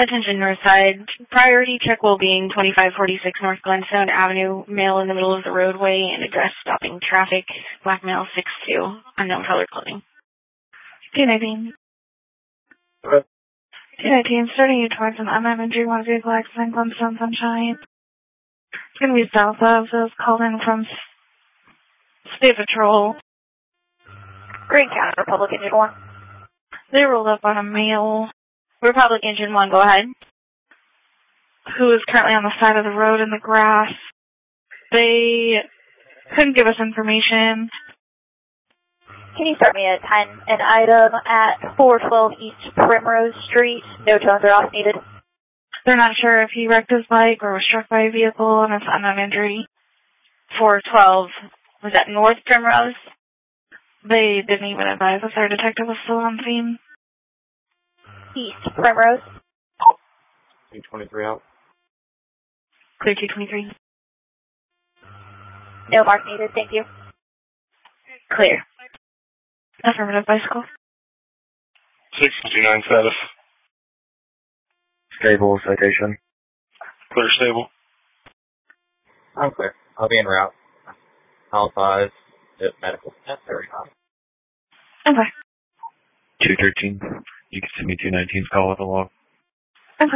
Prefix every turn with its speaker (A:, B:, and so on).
A: Attention Northside. Priority check will be in 2546 North Glenstone Avenue. Male in the middle of the roadway and address stopping traffic. Black male 6'2". Unknown colored clothing. 219. 219, starting you towards an unknown injury, one vehicle accident, Glenstone Sunshine. It's going to be south of those called in from State Patrol.
B: Green County, Republic Engine 1.
A: They rolled up on a male. Republic Engine 1, go ahead. Who is currently on the side of the road in the grass. They couldn't give us information.
B: Can you start me at an item at 412 East Primrose Street? No tones are off needed.
A: They're not sure if he wrecked his bike or was struck by a vehicle and it's unknown injury. 412, was that North Primrose? They didn't even advise us. Our detective was still on scene.
B: East Primrose.
C: 223 out.
A: Clear 223.
B: No mark needed, thank you.
A: Clear. Affirmative, bicycle.
D: 659 status.
C: Stable citation.
D: Clear stable.
C: I'm clear. I'll be en route. I'll advise if medical necessary.
A: Okay.
E: 213. You can send me 219's call with a log.